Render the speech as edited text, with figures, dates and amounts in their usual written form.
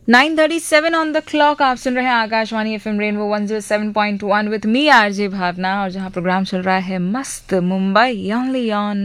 9:37 on the clock. आप सुन रहे हैं Akashvani FM rainbow 107.1 with me RJ भावना, और जहां प्रोग्राम चल रहा है मस्त मुंबई ओनली ऑन